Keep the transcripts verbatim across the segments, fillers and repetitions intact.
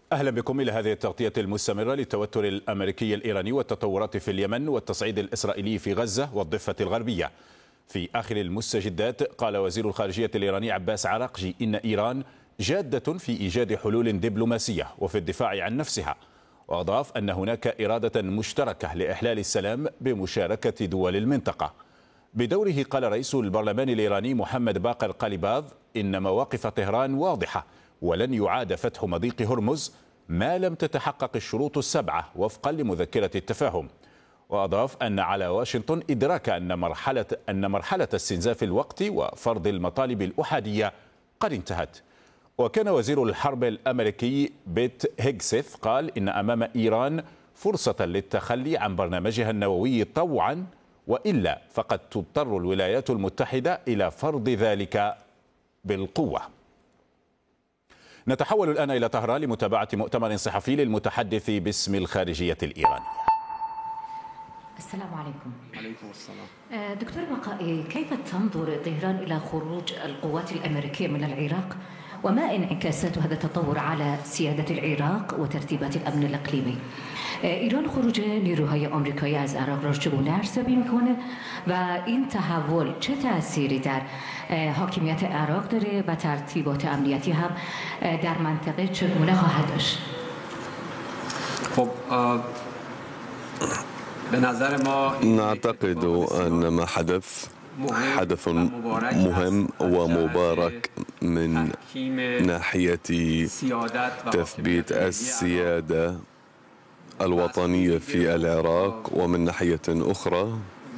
أهلا بكم إلى هذه التغطية المستمرة للتوتر الأمريكي الإيراني والتطورات في اليمن والتصعيد الإسرائيلي في غزة والضفة الغربية. في آخر المستجدات قال وزير الخارجية الإيراني عباس عراقجي إن إيران جادة في إيجاد حلول دبلوماسية وفي الدفاع عن نفسها، وأضاف أن هناك إرادة مشتركة لإحلال السلام بمشاركة دول المنطقة. بدوره قال رئيس البرلمان الإيراني محمد باقر قاليباف إن مواقف طهران واضحة ولن يعاد فتح مضيق هرمز ما لم تتحقق الشروط السبعة وفقا لمذكرة التفاهم. وأضاف أن على واشنطن إدراك أن مرحلة أن مرحلة استنزاف الوقت وفرض المطالب الأحادية قد انتهت. وكان وزير الحرب الأمريكي بيت هيغسيث قال إن أمام إيران فرصة للتخلي عن برنامجها النووي طوعا، وإلا فقد تضطر الولايات المتحدة إلى فرض ذلك بالقوة. نتحول الآن إلى طهران لمتابعة مؤتمر صحفي للمتحدث باسم الخارجية الإيرانية. السلام عليكم. عليكم السلام. دكتور بقائي، كيف تنظر طهران إلى خروج القوات الأمريكية من العراق، وما انعكاسات هذا التطور على سیادت العراق و ترتیبات الامن الاقلیمی؟ ایران خروج نیروهای آمریکایی از عراق را چگونه ارزیابی میکنه و این تحول چه تأثیری در حاکمیت عراق داره و ترتیبات امنیتی هم در منطقه چگونه خواهد داشت؟ خب به نظر ما نعتقد أن ما حدث حدث مهم ومبارك من ناحية تثبيت السيادة الوطنية في العراق، ومن ناحية أخرى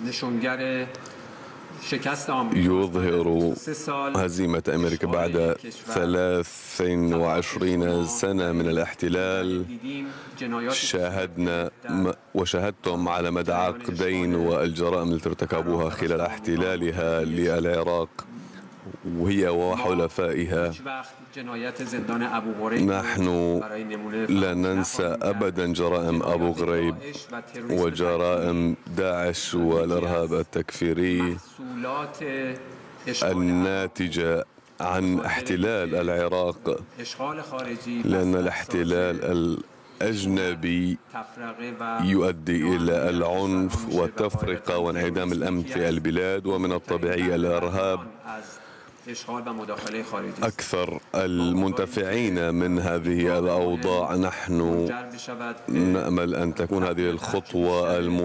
يظهر هزيمة أمريكا بعد ثلاث وعشرين سنة من الاحتلال. شاهدنا وشاهدتم على مدى عقدين والجرائم التي ارتكبوها خلال احتلالها للعراق وهي وحلفائها. نحن لا ننسى أبدا جرائم أبو غريب وجرائم داعش والإرهاب التكفيري الناتجة عن احتلال العراق، لأن الاحتلال الأجنبي يؤدي إلى العنف والتفرقة وانعدام الأمن في البلاد، ومن الطبيعي الإرهاب. أكثر المنتفعين من هذه الأوضاع. نحن نأمل أن تكون هذه الخطوة الم